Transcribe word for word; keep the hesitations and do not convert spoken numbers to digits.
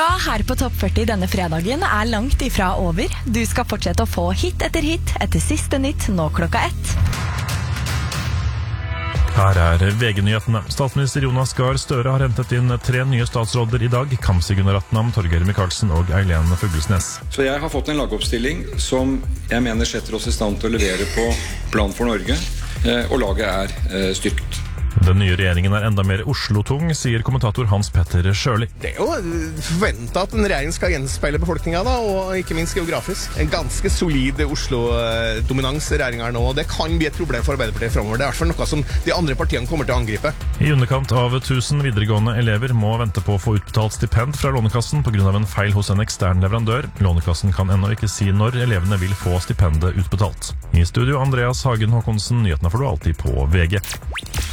Uka her på Topp førti denne fredagen er langt ifra over. Du skal fortsette å få hit etter hit etter siste nytt nå klokka ett. Her er V G-nyhetene. Statsminister Jonas Gahr Støre har hentet inn tre nye statsråder i dag. Kamzy Gunnar Ratnam, Torgeir Micaelsen og Eileen Fuglesnes. Så jeg har fått en lagoppstilling som jeg mener setter oss i stand til å levere på Plan for Norge, og laget er styrket. Den nye regjeringen er enda mer Oslo-tung, sier kommentator Hans Petter Sjøli. Det er jo forventet at en regjering skal gjenspeile befolkningen da, og ikke minst geografisk. En ganske solid Oslo-dominans i regjeringen her nå, og det kan bli et problem for Arbeiderpartiet fremover. Det er i hvert fall noe som de andre partiene kommer til å angripe. I underkant av tusen videregående elever må vente på å få utbetalt stipend fra Lånekassen på grunn av en feil hos en ekstern leverandør. Lånekassen kan ennå ikke si når elevene vil få stipendet utbetalt. I studio Andreas Hagen Håkonsen, nyhetene får du alltid på V G.